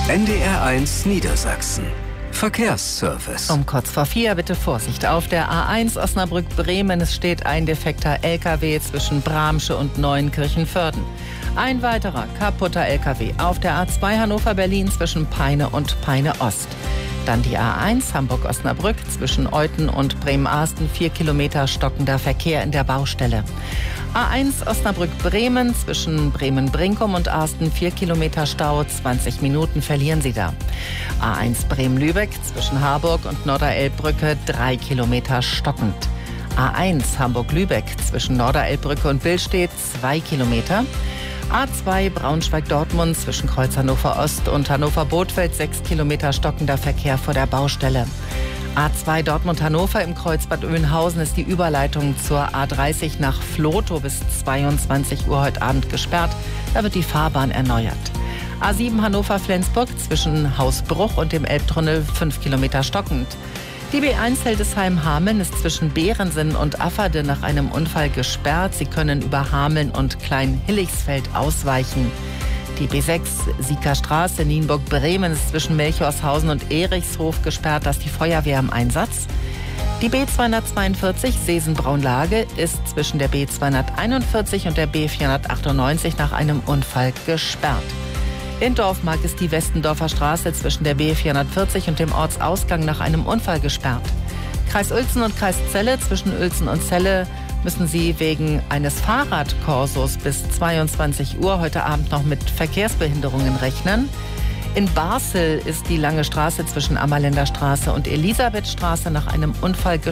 NDR1 Niedersachsen. Verkehrsservice. Um kurz vor 4 bitte Vorsicht auf der A1 Osnabrück-Bremen. Es steht ein defekter LKW zwischen Bramsche und Neuenkirchen-Vörden. Ein weiterer kaputter LKW auf der A2 Hannover-Berlin zwischen Peine und Peine-Ost. Dann die A1 Hamburg-Osnabrück zwischen Euthen und Bremen-Arsten, 4 Kilometer stockender Verkehr in der Baustelle. A1 Osnabrück-Bremen zwischen Bremen-Brinkum und Arsten, 4 Kilometer Stau, 20 Minuten verlieren Sie da. A1 Bremen-Lübeck zwischen Harburg und Norderelbbrücke, 3 Kilometer stockend. A1 Hamburg-Lübeck zwischen Norderelbbrücke und Billstedt, 2 Kilometer. A2 Braunschweig-Dortmund zwischen Kreuz Hannover-Ost und Hannover-Bothfeld, 6 Kilometer stockender Verkehr vor der Baustelle. A2 Dortmund-Hannover im Kreuz Bad Oeynhausen ist die Überleitung zur A30 nach Vlotho bis 22 Uhr heute Abend gesperrt. Da wird die Fahrbahn erneuert. A7 Hannover-Flensburg zwischen Hausbruch und dem Elbtunnel, 5 Kilometer stockend. Die B1 Hildesheim-Hameln ist zwischen Behrensinn und Afferde nach einem Unfall gesperrt. Sie können über Hameln und Klein-Hillichsfeld ausweichen. Die B6 Sieker Straße Nienburg-Bremen ist zwischen Melchorshausen und Erichshof gesperrt. Da ist die Feuerwehr im Einsatz. Die B242 Seesen-Braunlage ist zwischen der B241 und der B498 nach einem Unfall gesperrt. In Dorfmark ist die Westendorfer Straße zwischen der B440 und dem Ortsausgang nach einem Unfall gesperrt. Kreis Uelzen und Kreis Celle, zwischen Uelzen und Celle müssen Sie wegen eines Fahrradkorsos bis 22 Uhr heute Abend noch mit Verkehrsbehinderungen rechnen. In Basel ist die Lange Straße zwischen Ammerländer Straße und Elisabethstraße nach einem Unfall gesperrt.